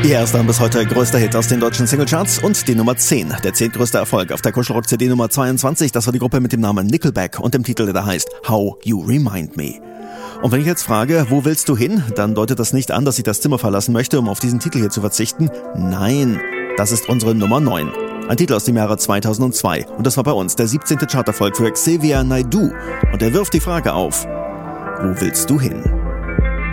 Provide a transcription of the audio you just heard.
Ihr erster und bis heute größter Hit aus den deutschen Singlecharts und die Nummer 10. Der 10. größte Erfolg auf der Kuschelrock-CD Nummer 22. Das war die Gruppe mit dem Namen Nickelback und dem Titel, der heißt How You Remind Me. Und wenn ich jetzt frage, wo willst du hin, dann deutet das nicht an, dass ich das Zimmer verlassen möchte, um auf diesen Titel hier zu verzichten. Nein, das ist unsere Nummer 9. Ein Titel aus dem Jahre 2002. Und das war bei uns der 17. Charterfolg für Xavier Naidoo. Und er wirft die Frage auf: Wo willst du hin?